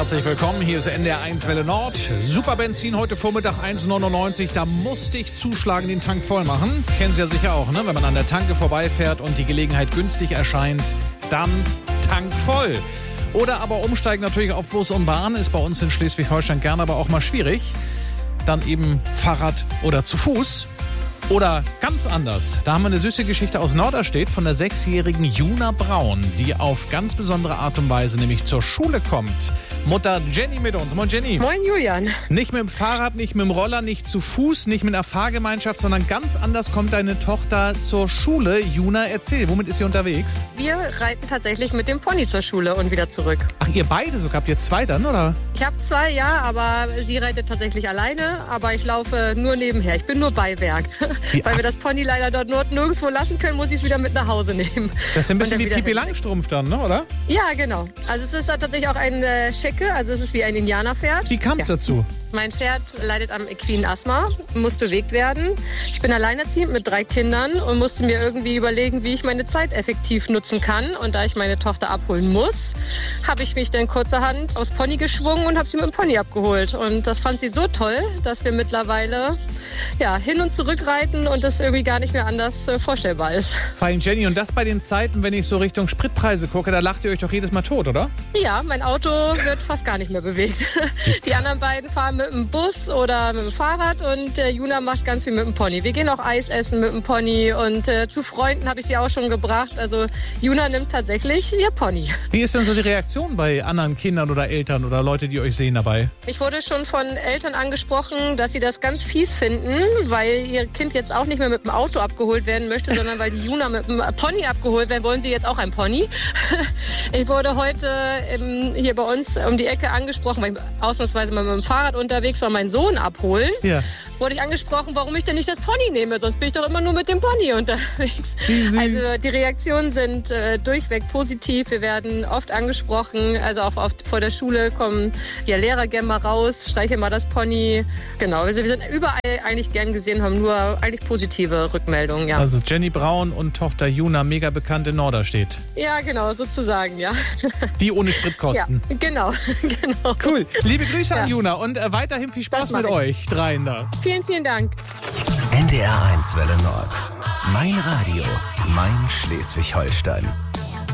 Herzlich willkommen, hier ist NDR 1 Welle Nord. Super Benzin heute Vormittag 1,99. Da musste ich zuschlagen, den Tank voll machen. Kennen Sie ja sicher auch, ne? Wenn man an der Tanke vorbeifährt und die Gelegenheit günstig erscheint, dann Tank voll. Oder aber umsteigen natürlich auf Bus und Bahn, ist bei uns in Schleswig-Holstein gerne aber auch mal schwierig. Dann eben Fahrrad oder zu Fuß. Oder ganz anders, da haben wir eine süße Geschichte aus Norderstedt von der 6-jährigen Juna Braun, die auf ganz besondere Art und Weise nämlich zur Schule kommt. Mutter Jenny mit uns. Moin Jenny. Moin Julian. Nicht mit dem Fahrrad, nicht mit dem Roller, nicht zu Fuß, nicht mit einer Fahrgemeinschaft, sondern ganz anders kommt deine Tochter zur Schule. Juna, erzähl, womit ist sie unterwegs? Wir reiten tatsächlich mit dem Pony zur Schule und wieder zurück. Ach, ihr beide sogar? Habt ihr 2 dann, oder? Ich habe 2, ja, aber sie reitet tatsächlich alleine, aber ich laufe nur nebenher. Ich bin nur Beiwerk. Weil wir das Pony leider dort nirgendwo lassen können, muss ich es wieder mit nach Hause nehmen. Das ist ein bisschen wie Pippi Langstrumpf dann, ne, oder? Ja, genau. Also es ist tatsächlich auch ein Schecke, also es ist wie ein Indianerpferd. Wie kam es dazu? Mein Pferd leidet am equinen Asthma, muss bewegt werden. Ich bin alleinerziehend mit 3 Kindern und musste mir irgendwie überlegen, wie ich meine Zeit effektiv nutzen kann. Und da ich meine Tochter abholen muss, habe ich mich dann kurzerhand aufs Pony geschwungen und habe sie mit dem Pony abgeholt. Und das fand sie so toll, dass wir mittlerweile hin und zurück reiten und das irgendwie gar nicht mehr anders vorstellbar ist. Fein, Jenny, und das bei den Zeiten, wenn ich so Richtung Spritpreise gucke, da lacht ihr euch doch jedes Mal tot, oder? Ja, mein Auto wird fast gar nicht mehr bewegt. Die anderen beiden fahren mit dem Bus oder mit dem Fahrrad und Juna macht ganz viel mit dem Pony. Wir gehen auch Eis essen mit dem Pony und zu Freunden habe ich sie auch schon gebracht. Also Juna nimmt tatsächlich ihr Pony. Wie ist denn so die Reaktion bei anderen Kindern oder Eltern oder Leute, die euch sehen dabei? Ich wurde schon von Eltern angesprochen, dass sie das ganz fies finden, weil ihr Kind jetzt auch nicht mehr mit dem Auto abgeholt werden möchte, sondern weil die Juna mit dem Pony abgeholt werden, wollen sie jetzt auch ein Pony. Ich wurde heute hier bei uns um die Ecke angesprochen, weil ich ausnahmsweise mal mit dem Fahrrad unterwegs war, meinen Sohn abholen. Ja. Wurde ich angesprochen, warum ich denn nicht das Pony nehme, sonst bin ich doch immer nur mit dem Pony unterwegs. Also die Reaktionen sind durchweg positiv. Wir werden oft angesprochen, also auch oft vor der Schule kommen die Lehrer gerne mal raus, streicheln mal das Pony. Genau, also wir sind überall eigentlich gern gesehen, haben nur eigentlich positive Rückmeldungen. Ja. Also Jenny Braun und Tochter Juna, mega bekannt in Norderstedt. Ja, genau, sozusagen, ja. Die ohne Spritkosten. Ja, genau. Cool. Liebe Grüße an Juna und weiterhin viel Spaß mit euch dreien da. Vielen, vielen Dank. NDR 1 Welle Nord. Mein Radio, mein Schleswig-Holstein.